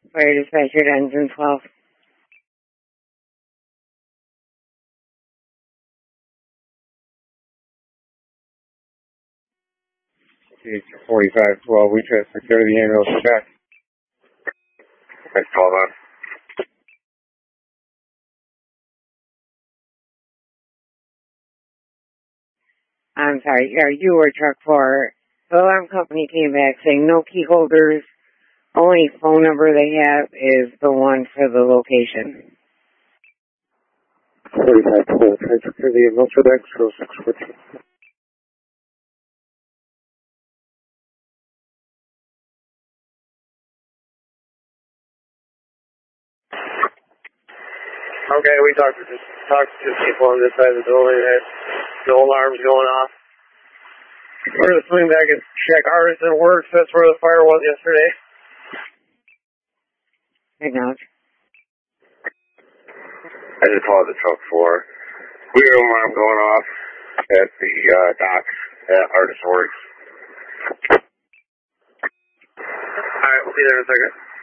Fire dispatcher ends in 12. It's 4512. We transfer care to the ambulance back. Thanks, call on. I'm sorry, you were truck 4. The alarm company came back saying no key holders. Only phone number they have is the one for the location. 4512. Transfer care to the ambulance back. 0614. Okay, we talked to people on this side of the building that no alarms going off. We're going to swing back and check Artisan Works. That's where the fire was yesterday. Acknowledge. I just called the truck 4. We have an alarm going off at the docks at Artisan Works. Alright, we'll see you there in a second.